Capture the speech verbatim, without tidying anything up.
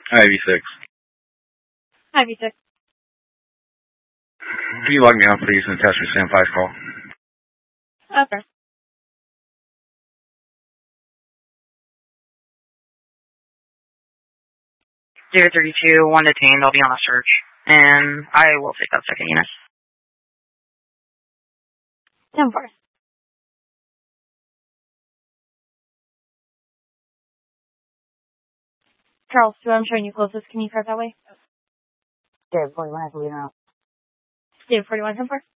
Ivy six. Ivy six. Can you log me on, please, and test your Sam five call? Okay. zero three two, one detained. I'll be on a search. And I will take that second unit. ten four. Charles, two, I'm showing you closest. Can you car that way? David forty-one, I believe now. David forty-one, ten four.